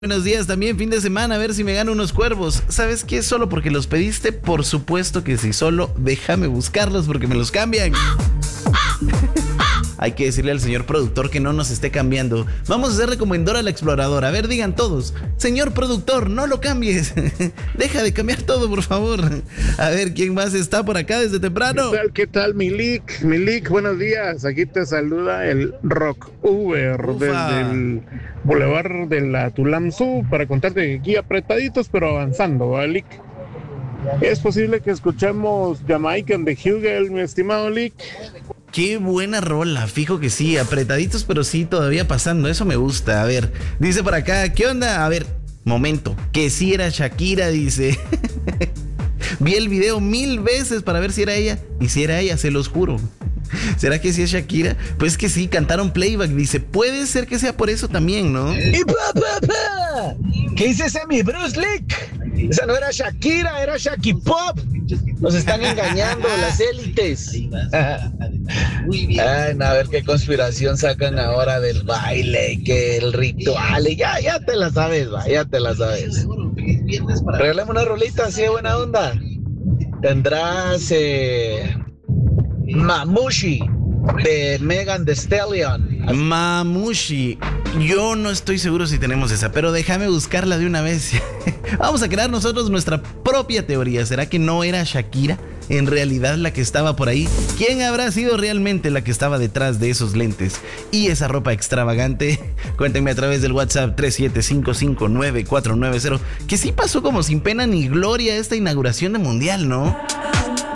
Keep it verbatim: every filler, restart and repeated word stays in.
Buenos días, también fin de semana, a ver si me gano unos cuervos. ¿Sabes qué? Solo porque los pediste, por supuesto que sí, solo déjame buscarlos porque me los cambian. Hay que decirle al señor productor que no nos esté cambiando. Vamos a hacerle como en Dora la Exploradora. A ver, digan todos: señor productor, no lo cambies. Deja de cambiar todo, por favor. A ver, ¿quién más está por acá desde temprano? ¿Qué tal, qué tal, Milik? Milik, buenos días. Aquí te saluda el Rock Uber Ufa. desde el Boulevard de la Tulamzú para contarte que aquí apretaditos pero avanzando, ¿vale? Es posible que escuchemos Jamaican de Hugel, mi estimado Lick. Qué buena rola, fijo que sí, apretaditos pero sí, todavía pasando, eso me gusta. A ver, dice por acá, ¿qué onda? A ver, momento, que sí era Shakira, dice. Vi el video mil veces para ver si era ella, y si era ella, se los juro. ¿Será que sí es Shakira? Pues que sí, cantaron playback, dice, puede ser que sea por eso también, ¿no? ¡Y pa, pa, pa! ¿Qué dice ese mi Bruce Lee? Esa no era Shakira, era Shaki Pop. Nos están engañando las élites. Ay, no, a ver qué conspiración sacan ahora del baile, que el ritual, y ya, ya te la sabes, va, ya te la sabes. Regálame una rolita así de buena onda. Tendrás eh, Mamushi de Megan Thee Stallion. Mamushi. Yo no estoy seguro si tenemos esa, pero déjame buscarla de una vez. Vamos a crear nosotros nuestra propia teoría. ¿Será que no era Shakira en realidad la que estaba por ahí? ¿Quién habrá sido realmente la que estaba detrás de esos lentes y esa ropa extravagante? Cuéntenme a través del WhatsApp tres siete cinco cinco nueve cuatro nueve cero, que sí pasó como sin pena ni gloria esta inauguración de Mundial, ¿no?